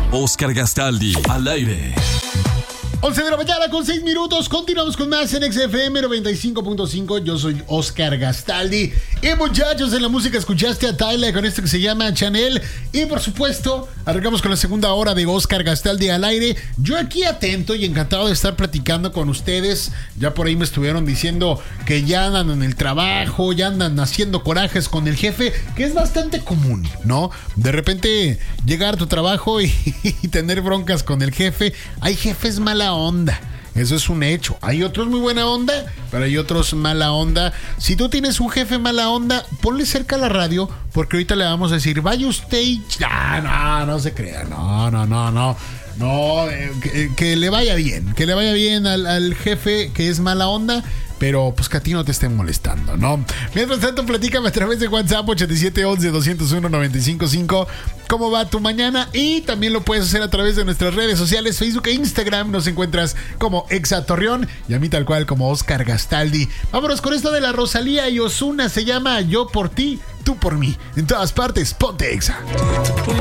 Oscar Gastaldi, al aire. 11 de la mañana con 6 minutos. Continuamos con más en XFM 95.5. Yo soy Oscar Gastaldi. Y muchachos, en la música escuchaste a Tyler con esto que se llama Chanel. Y por supuesto, arrancamos con la segunda hora de Oscar Gastaldi al aire. Yo aquí atento y encantado de estar platicando con ustedes. Ya por ahí me estuvieron diciendo que ya andan en el trabajo, ya andan haciendo corajes con el jefe, que es bastante común, ¿no? De repente llegar a tu trabajo y tener broncas con el jefe. Hay jefes mala onda. Eso es un hecho. Hay otros muy buena onda, pero hay otros mala onda. Si tú tienes un jefe mala onda, ponle cerca a la radio, porque ahorita le vamos a decir, vaya usted y... No se crea. No, que le vaya bien. Que le vaya bien al jefe que es mala onda, pero pues que a ti no te estén molestando, ¿no? Mientras tanto, platícame a través de WhatsApp 8711-201-955 cómo va tu mañana, y también lo puedes hacer a través de nuestras redes sociales, Facebook e Instagram. Nos encuentras como Exa Torreón y a mí tal cual como Oscar Gastaldi. Vámonos con esto de la Rosalía y Ozuna. Se llama Yo por ti, tú por mí. En todas partes, ponte Exa.